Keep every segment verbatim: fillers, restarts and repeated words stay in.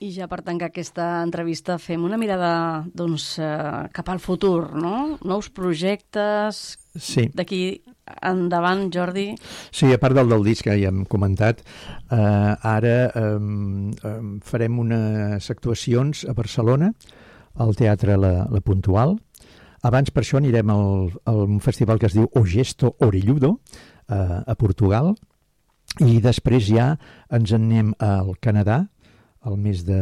I ja per tancar aquesta entrevista fem una mirada doncs, eh, cap al futur, no? Nous projectes... Sí. D'aquí endavant, Jordi? Sí, a part del del disc que ja hem comentat, eh, ara eh, eh, farem unes actuacions a Barcelona, al Teatre La, La Puntual. Abans per això anirem al, a un festival que es diu O Gesto Orelludo, eh, a Portugal, i després ja ens en anem al Canadà, al mes de,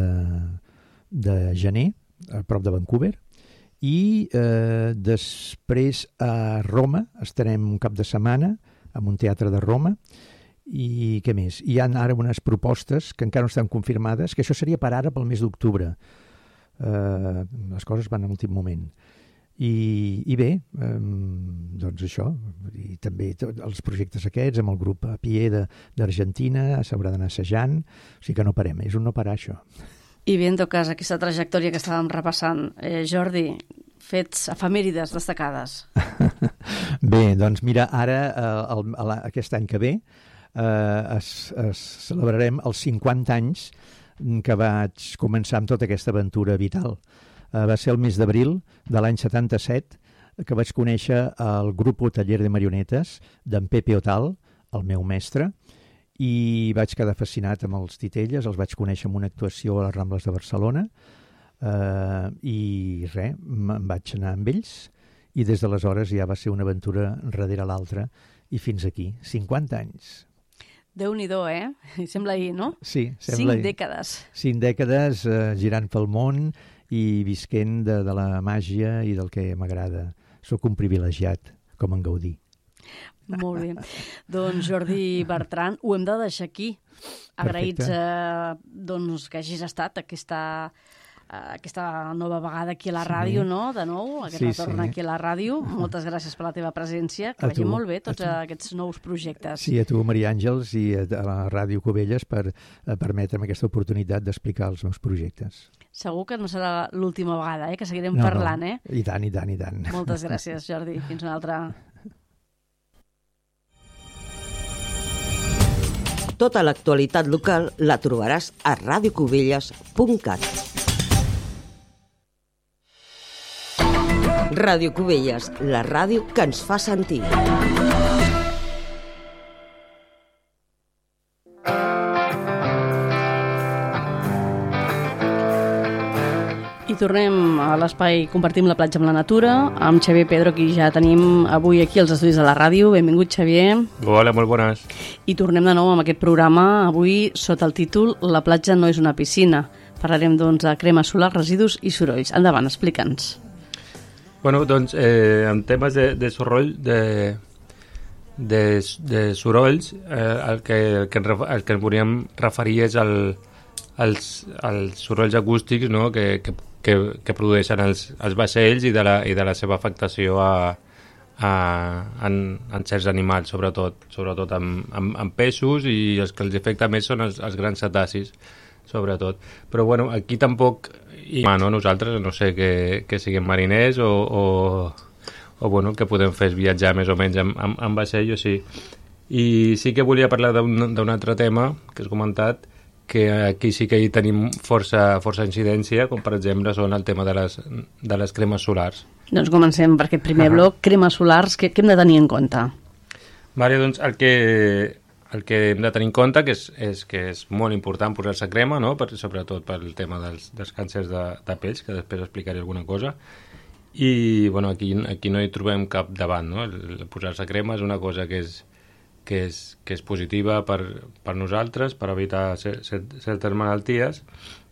de gener, a prop de Vancouver, i eh, després a Roma estarem un cap de setmana en un teatre de Roma. I què més? Hi ha ara unes propostes que encara no estan confirmades, que això seria per ara pel mes d'octubre. Eh, les coses van a l'últim moment. I, i bé, eh, doncs això, i també tot, els projectes aquests amb el grup A Pie d'Argentina s'haurà d'anar assajant, o sigui que no parem, és un no parar això. I bé, en tot cas, aquesta trajectòria que estàvem repassant, eh, Jordi, fets efemèrides destacades. Bé, doncs mira, ara, eh, el, el, aquest any que ve, eh, es, es celebrarem els cinquanta anys que vaig començar amb tota aquesta aventura vital. Uh, va ser el mes d'abril de l'any setanta-set que vaig conèixer el grup Taller de Marionetes d'en Pepe Otal, el meu mestre, i vaig quedar fascinat amb els titelles, els vaig conèixer en una actuació a les Rambles de Barcelona, uh, i res, me'n vaig anar amb ells, i des d'aleshores ja va ser una aventura darrere l'altra, i fins aquí, cinquanta anys. Déu-n'hi-do, eh? Sembla ahir, no? Sí, sembla Cinc dècades. Cinc dècades uh, girant pel món, i visquent de, de la màgia i del que m'agrada. Soc un privilegiat, com en Gaudí. Molt bé. Doncs Jordi Bertran, ho hem de deixar aquí. Agraïts eh, doncs, que hagis estat aquesta, eh, aquesta nova vegada aquí a la ràdio, sí. No? De nou, aquest sí, retorn sí. Aquí a la ràdio. Moltes gràcies per la teva presència. Que vagi molt bé tots aquests nous projectes. Sí, a tu, Maria Àngels, i a la Ràdio Cubelles per a permetre'm aquesta oportunitat d'explicar els meus projectes. Segur que no serà l'última vegada, eh? Que seguirem no, parlant, no. eh? I tant, i tant, i tant. Moltes gràcies, Jordi. Fins una altra. Tota l'actualitat local la trobaràs a ràdio cubelles punt cat. Ràdio Cubelles, la ràdio que ens fa sentir. I tornem a l'espai Compartim la platja amb la natura, amb Xavier Pedro, qui ja tenim avui aquí als estudis de la ràdio. Benvingut, Xavier. Hola, molt bones. I tornem de nou amb aquest programa, avui sota el títol La platja no és una piscina. Parlarem, doncs, de crema solar, residus i sorolls. Endavant, explica'ns. Bueno, doncs, eh, en temes de, de soroll, de, de, de sorolls, eh, el, que, el, que, el que ens volíem referir és el, els, els sorolls acústics, no?, que, que Que, que produeixen els, els vaixells i de, la, i de la seva afectació a, a, en, en certs animals, sobretot, sobretot amb, amb, amb peixos, i els que els afecta més són els, els grans cetacis, sobretot. Però bueno, aquí tampoc, i, no, nosaltres, no sé, que, que siguem mariners o, o, o bueno, que podem fer viatjar més o menys amb, amb, amb vaixell o sí. I sí que volia parlar d'un altre tema que has comentat, que aquí sí que hi tenim força, força incidència, com per exemple són el tema de les, de les cremes solars. Doncs comencem per aquest primer uh -huh. bloc. Cremes solars, què, què hem de tenir en compte? Vale, doncs el que, el que hem de tenir en compte que és, és que és molt important posar-se crema, no? Per, sobretot pel tema dels, dels càncers de, de pells, que després explicaré alguna cosa. I bueno, aquí, aquí no hi trobem cap davant, no? Posar-se crema és una cosa que és que és, que és positiva per, per nosaltres, per evitar certes malalties,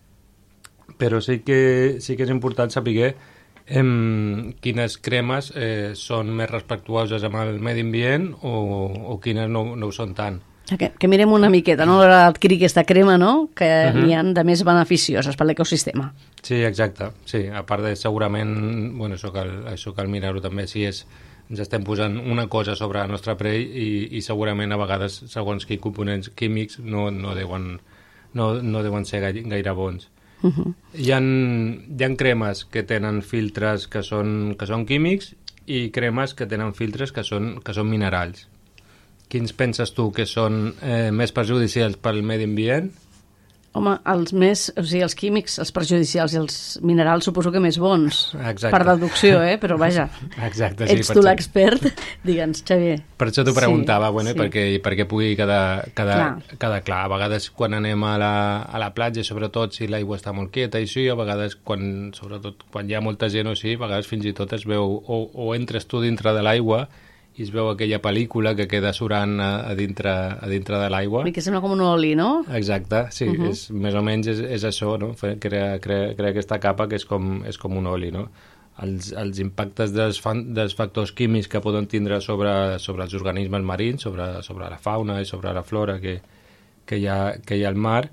però sí que, sí que és important saber eh, quines cremes eh, són més respectuoses amb el medi ambient o, o quines no, no ho són tant. Que, que mirem una miqueta, no?, adquirir aquesta crema, no?, que uh -huh. n'hi ha de més beneficioses per l'ecosistema. Sí, exacte. Sí, a part de segurament, bueno, això cal, això cal mirar-ho també, si és ens estem posant una cosa sobre la nostra pell i, i segurament a vegades segons quins components químics no, no, deuen, no, no deuen ser gaire, gaire bons. Uh -huh. Hi ha, hi ha cremes que tenen filtres que són, que són químics i cremes que tenen filtres que són, que són minerals. Quins penses tu que són eh, més perjudicials pel medi ambient Home, els més, o sigui, els químics, els perjudicials i els minerals suposo que més bons. Exacte. Per deducció, eh? Però vaja, Exacte, sí, ets per tu això- l'expert, digue'ns, Xavier. Per això t'ho preguntava, Sí, bueno, sí. perquè, perquè pugui quedar, quedar, Clar. quedar clar. A vegades quan anem a la, a la platja, sobretot si l'aigua està molt quieta i així, a vegades quan, sobretot quan hi ha molta gent o així, a vegades fins i tot es veu, o, o entres tu dintre de l'aigua i es veu aquella pel·lícula que queda surant a, a, dintre, a dintre de l'aigua. I que sembla com un oli, no? Exacte, sí, Uh -huh. és, més o menys és, és això, no? Fe- Crea, crea, crea aquesta capa que és com, és com un oli, no? Els, els impactes dels, fan, dels factors químics que poden tindre sobre, sobre els organismes marins, sobre, sobre la fauna i sobre la flora que, que, hi, ha, que hi ha al mar,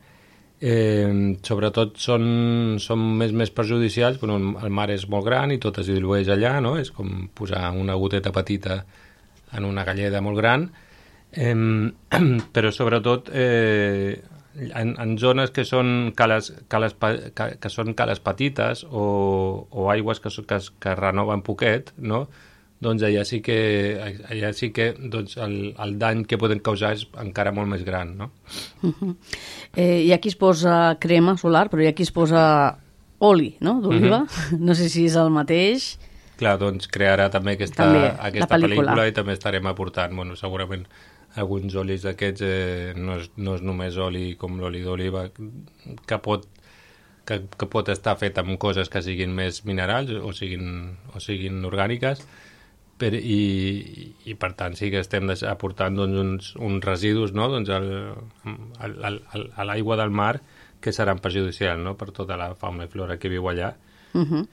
eh, sobretot són, són més, més perjudicials. Bueno, el mar és molt gran i tot es dilueix allà, no? És com posar una goteta petita en una galleda molt gran, eh, però sobretot eh, en, en zones que són cales, cales, pe- que, que són cales petites o, o aigües que, són- que, es- que renoven poquet, no? Doncs allà sí que, allà sí que doncs el, el dany que poden causar és encara molt més gran, no? Uh -huh. eh, hi ha qui es posa crema solar, però hi ha qui es posa oli, no?, d'oliva. Uh -huh. No sé si és el mateix. Clar, doncs crearà també aquesta, També, aquesta la pel·lícula. pel·lícula i també estarem aportant, bueno, segurament alguns olis d'aquests eh, no, és, no és només oli com l'oli d'oliva que pot, que, que pot estar fet amb coses que siguin més minerals o siguin, o siguin orgàniques, per, i, i per tant sí que estem des- aportant doncs, uns, uns residus, no? Doncs el, el, el, el, a l'aigua del mar que seran perjudicials, no? Per tota la fauna i flora que viu allà. Uh -huh.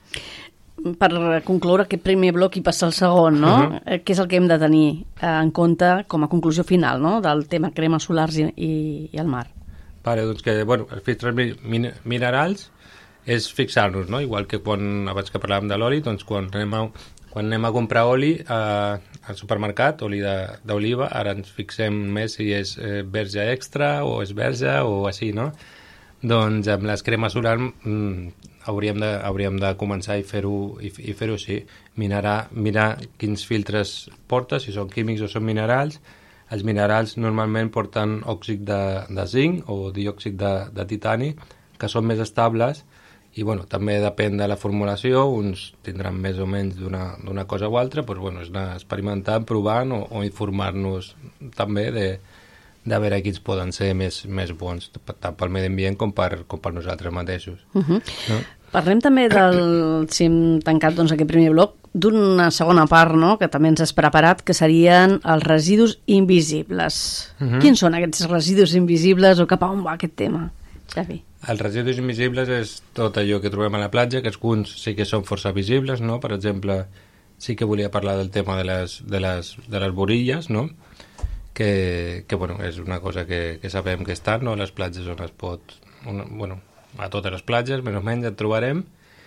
Per concloure aquest primer bloc i passar al segon, no? Uh -huh. Què és el que hem de tenir en compte com a conclusió final, no?, del tema cremes solars i, i, i el mar. Vale, doncs que, bueno, els filtres mi- min minerals és fixar-nos, no? Igual que quan, abans que parlàvem de l'oli, doncs quan anem a, quan anem a comprar oli eh, al supermercat, oli de- d'oliva, ara ens fixem més si és eh, verge extra o és verge o així, no? Doncs amb les cremes solars mm, hauríem, de, hauríem de començar i fer-ho i, i fer-ho així, mirar, mirar quins filtres porta, si són químics o són minerals. Els minerals normalment porten òxid de, de zinc o diòxid de, de titani, que són més estables, i bueno, també depèn de la formulació, uns tindran més o menys d'una d'una cosa o altra, doncs bueno, és anar experimentant, provant o, o informar-nos també de, de veure quins poden ser més, més bons, tant pel medi ambient com per, com per nosaltres mateixos. Uh -huh. No? Parlem també del, si hem tancat doncs, aquest primer bloc, d'una segona part, no?, que també ens has preparat, que serien els residus invisibles. Uh -huh. Quins són aquests residus invisibles o cap a on va aquest tema, Xavi? Els residus invisibles és tot allò que trobem a la platja, que alguns sí que són força visibles, no? Per exemple, sí que volia parlar del tema de les, de les, de les borilles, no? Que, que bueno, és una cosa que, que sabem que estan, no? A les platges on es pot... On, bueno, a totes les platges, més o menys, et trobarem,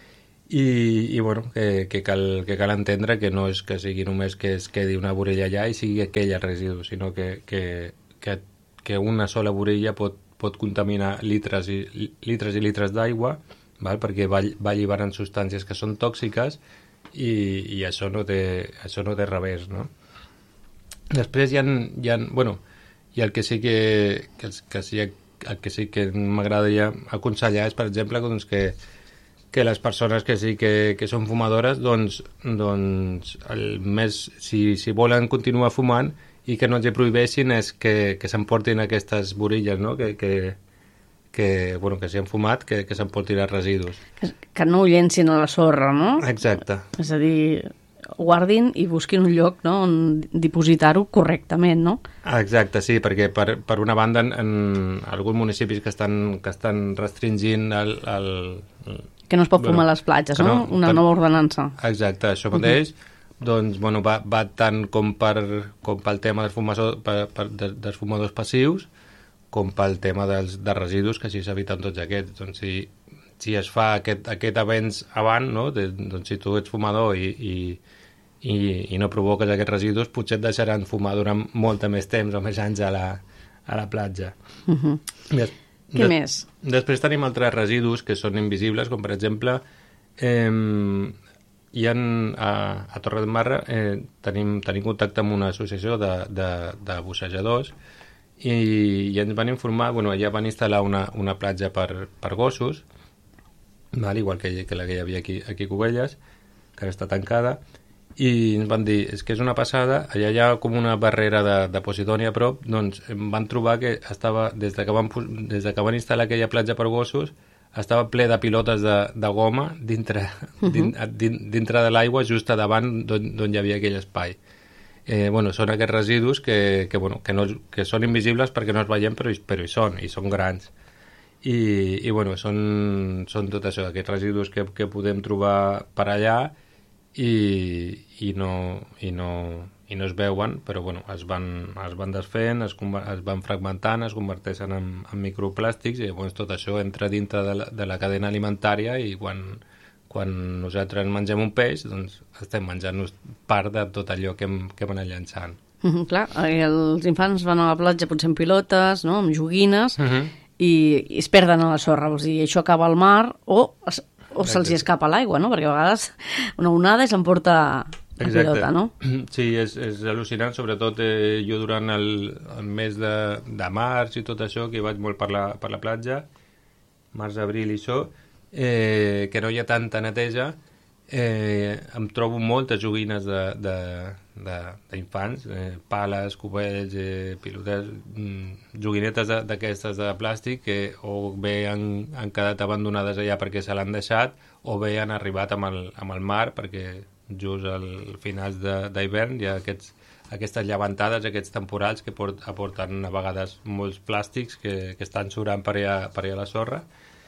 i, i bueno, que, que, cal, que cal entendre que no és que sigui només que es quedi una vorella allà i sigui aquell el residu, sinó que, que, que, que una sola vorella pot, pot contaminar litres i litres, i litres d'aigua, val? Perquè va, va alliberant substàncies que són tòxiques i, i això, no té, això no té revés, no? Després hi ha, hi ha, bueno, i el que sí que, que, que, sí, el que sí que m'agradaria aconsellar és, per exemple, doncs que que les persones que sí que, que són fumadores, doncs, doncs el més, si, si volen continuar fumant i que no els hi prohibeixin és que, que s'emportin aquestes borilles, no? Que, que, que, bueno, que si han fumat, que, que s'emportin els residus. Que, que no ho llencin a la sorra, no? Exacte. És a dir, guardin i busquin un lloc, no?, on dipositar-ho correctament, no? Exacte, sí, perquè per, per una banda en, en alguns municipis que estan, que estan restringint el, el, Que no es pot bueno, fumar a les platges, no? no? Una Per- nova ordenança. Exacte, això mateix, uh-huh. Doncs bueno, va, va tant com, per, com pel tema dels fumadors, per, per, de, dels fumadors passius com pel tema dels, dels residus, que així s'eviten tots aquests. Doncs si, si es fa aquest, aquest avenç abans, no? De, doncs si tu ets fumador i, i, i, i no provoques aquests residus, potser et deixaran fumar durant molta més temps o més anys a la, a la platja. Uh-huh. Des, Què des, més? Després tenim altres residus que són invisibles, com per exemple eh, hi ha a, a Torredembarra eh, tenim, tenim contacte amb una associació de, de, de bussejadors i, i ens van informar, bueno, allà van instal·lar una, una platja per, per gossos, val? Igual que, que la que hi havia aquí, aquí a Cubelles, que ara està tancada, i ens van dir, és que és una passada, allà hi ha com una barrera de, de Posidònia a prop, doncs em van trobar que estava, des de que van, des de que van instal·lar aquella platja per gossos, estava ple de pilotes de, de goma dintre, uh -huh. din, dintre de l'aigua, just a davant d'on hi havia aquell espai. Eh, bueno, són aquests residus que, que, bueno, que, no, que són invisibles perquè no els veiem, però, però hi són, i són grans. I, i bueno, són, són tot això, aquests residus que, que podem trobar per allà, i, i, no, i, no, i no es veuen, però bueno, es, van, es van desfent, es, es van fragmentant, es converteixen en, en microplàstics, i llavors tot això entra dintre de la, de la cadena alimentària, i quan, quan nosaltres mengem un peix, doncs estem menjant-nos part de tot allò que hem, que hem anat llançant. Mm -hmm, clar, els infants van a la platja potser amb pilotes, no?, amb joguines, mm -hmm. i, i es perden a la sorra, vols dir, això acaba al mar, o... Es, o se'ls escapa l'aigua, no? Perquè a vegades una onada i s'emporta la pilota, no? Sí, és, és al·lucinant, sobretot eh, jo durant el, el mes de, de març i tot això, que vaig molt per la, per la platja, març, abril i això, eh, que no hi ha tanta neteja, eh, em trobo moltes joguines d'infants, eh, pales, cubells, eh, pilotes, mm, joguinetes d'aquestes de, de plàstic que o bé han, han quedat abandonades allà perquè se l'han deixat, o bé han arribat amb el, amb el mar perquè just al finals d'hivern hi ha aquests, aquestes llevantades, aquests temporals que port, aporten a vegades molts plàstics que, que estan surant per allà, per allà a la sorra,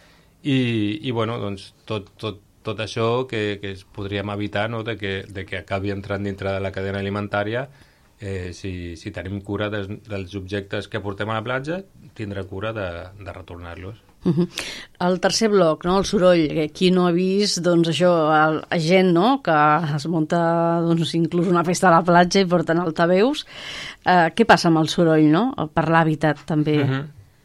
i, i bueno, doncs tot, tot tot això que, que podríem evitar, no?, de, que, de que acabi entrant dintre de la cadena alimentària. Eh, si, si tenim cura des, dels objectes que portem a la platja, tindrà cura de, de retornar-los. Uh -huh. El tercer bloc, no?, el soroll. Qui no ha vist, doncs això, el, la gent, no?, que es munta, doncs, inclús una festa a la platja i porten altaveus. Eh, què passa amb el soroll, no?, per l'hàbitat també uh -huh.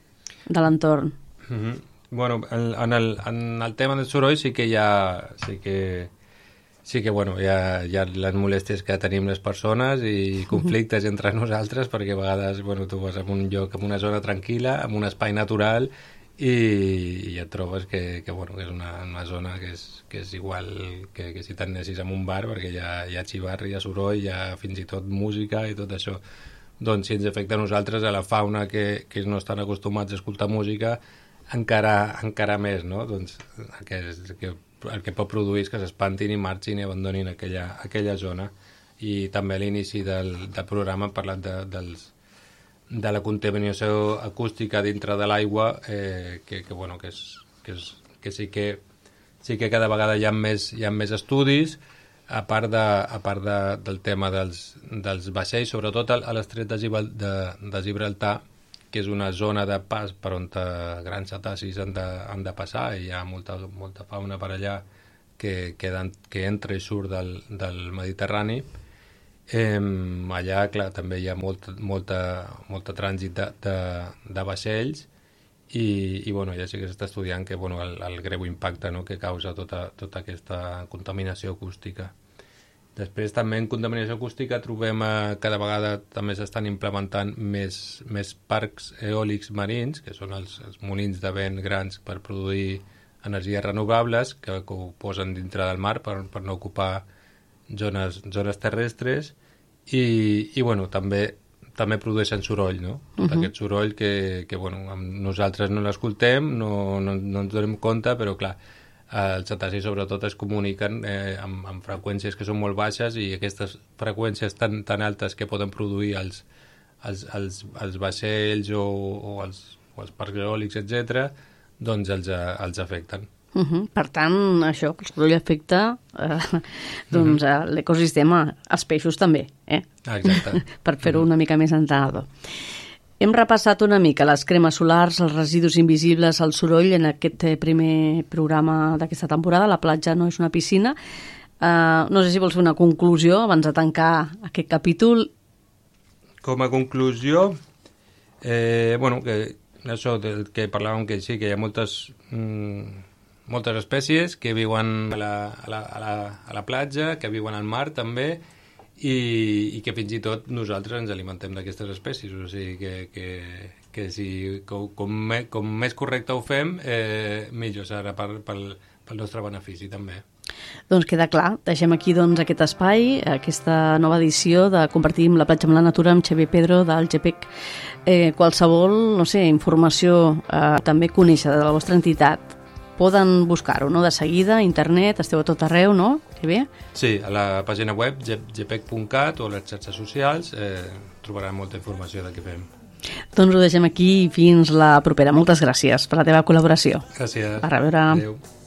de l'entorn. Uh -huh. Bueno, en el, en el tema del soroll sí que hi ha, sí que, sí que bueno, hi ha, hi ha les molèsties que tenim les persones i conflictes entre nosaltres, perquè a vegades, bueno, tu vas en un lloc, en una zona tranquil·la, en un espai natural, i, i et trobes que, que, bueno, que és una, una zona que és, que és igual que, que si t'anessis en un bar, perquè hi ha, hi ha xivarri, hi ha soroll, hi ha fins i tot música i tot això. Doncs si ens afecta a nosaltres, a la fauna que, que no estan acostumats a escoltar música, encara, encara més, no? Doncs el que, que, el que pot produir és que s'espantin i marxin i abandonin aquella, aquella zona. I també a l'inici del, del programa hem parlat de, dels, de la contaminació acústica dintre de l'aigua, eh, que, que, bueno, que, és, que, és, que sí que sí que cada vegada hi ha més, hi ha més estudis, a part, de, a part de, del tema dels, dels vaixells, sobretot a l'estret de, de, de Gibraltar, que és una zona de pas per on grans cetacis han de, han de passar, i hi ha molta, molta fauna per allà que, que, que entra i surt del, del Mediterrani. Eh, allà, clar, també hi ha molt, molta, molta trànsit de, de, de vaixells, i, i bueno, ja sí que s'està estudiant que, bueno, el, el greu impacte, no?, que causa tota, tota aquesta contaminació acústica. Després també en contaminació acústica trobem eh, cada vegada també s'estan implementant més, més parcs eòlics marins, que són els, els molins de vent grans per produir energies renovables, que, que ho posen dintre del mar per, per no ocupar zones, zones terrestres, i, i bueno, també també produeixen soroll, no? Tot uh-huh. aquest soroll que, que bueno, nosaltres no l'escoltem, no, no, no ens donem compte, però clar, els cetacis sobretot es comuniquen eh, amb, amb freqüències que són molt baixes, i aquestes freqüències tan, tan altes que poden produir els, els, els, els vaixells o, o, els, o els parcs eòlics, etcètera, doncs els, els afecten. Uh -huh. Per tant, això, que el soroll afecta eh, doncs, uh -huh. l'ecosistema, els peixos també, eh? Exacte. Per fer-ho una mica més entenedor. Hem repassat una mica les cremes solars, els residus invisibles, el soroll en aquest primer programa d'aquesta temporada. La platja no és una piscina. Uh, no sé si vols fer una conclusió abans de tancar aquest capítol. Com a conclusió, eh, bueno, que això del que parlàvem, que sí, que hi ha moltes... Mm, moltes espècies que viuen a la, a, la, a, la, a la platja, que viuen al mar també, i, i que fins i tot nosaltres ens alimentem d'aquestes espècies, o sigui que, que, que si, com, com, me, com més correcte ho fem, eh, millor serà per, pel, pel nostre benefici també. Doncs queda clar, deixem aquí doncs, aquest espai, aquesta nova edició de Compartim la platja amb la natura amb Xavier Pedro del G P E C. Eh, qualsevol, no sé, informació, eh, també conèixer de la vostra entitat, poden buscar-ho, no?, de seguida, internet, esteu a tot arreu, no? Que bé? Sí, a la pàgina web g p e c punt cat o a les xarxes socials eh, trobaran molta informació de què fem. Doncs ho deixem aquí i fins la propera. Moltes gràcies per la teva col·laboració. Gràcies. A reveure. Adéu.